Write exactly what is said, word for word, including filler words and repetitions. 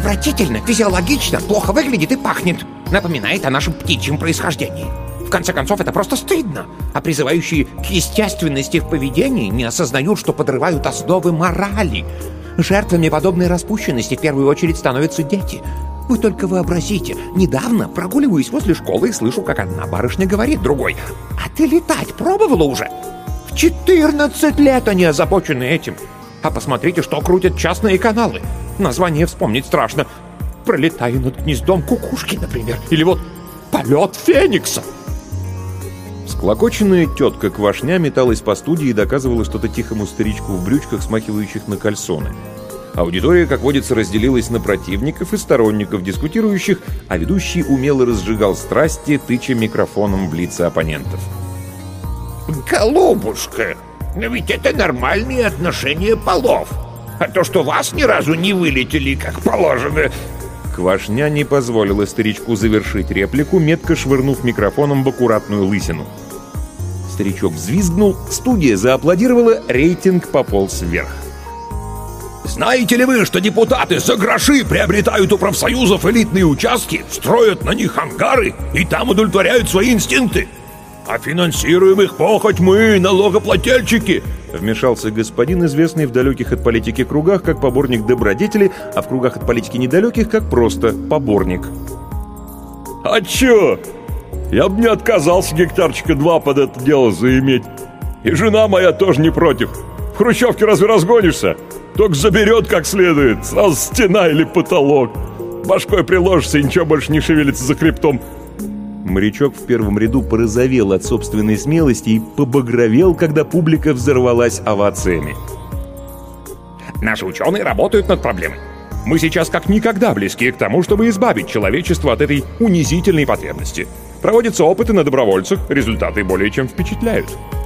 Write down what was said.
Отвратительно, физиологично, плохо выглядит и пахнет. Напоминает о нашем птичьем происхождении. В конце концов, это просто стыдно. А призывающие к естественности в поведении не осознают, что подрывают основы морали. Жертвами подобной распущенности в первую очередь становятся дети. Вы только вообразите, недавно прогуливаюсь возле школы и слышу, как одна барышня говорит другой: «А ты летать пробовала уже?» В четырнадцать лет они озабочены этим. А посмотрите, что крутят частные каналы. Название вспомнить страшно. «Пролетаю над гнездом кукушки», например. Или вот «Полет феникса». Склокоченная тетка Квашня металась по студии и доказывала что-то тихому старичку в брючках, смахивающих на кальсоны. Аудитория, как водится, разделилась на противников и сторонников дискутирующих, а ведущий умело разжигал страсти, тыча микрофоном в лица оппонентов. «Голубушка, но ведь это нормальные отношения полов. А то, что вас ни разу не вылетели, как положено...» Квашня не позволила старичку завершить реплику, метко швырнув микрофоном в аккуратную лысину. Старичок взвизгнул, студия зааплодировала, рейтинг пополз вверх. Знаете ли вы, что депутаты за гроши приобретают у профсоюзов элитные участки, строят на них ангары и там удовлетворяют свои инстинкты? А финансируем их похоть мы, налогоплательщики!» Вмешался господин, известный в далеких от политики кругах как поборник добродетели, а в кругах от политики недалеких как просто поборник. «А чё? Я бы не отказался гектарчика два под это дело заиметь. И жена моя тоже не против. В хрущевке разве разгонишься? Только заберет как следует, сразу стена или потолок. Башкой приложишься и ничего больше не шевелится за хребтом». Морячок в первом ряду порозовел от собственной смелости и побагровел, когда публика взорвалась овациями. Наши ученые работают над проблемой. Мы сейчас как никогда близки к тому, чтобы избавить человечество от этой унизительной потребности. Проводятся опыты на добровольцах, результаты более чем впечатляют.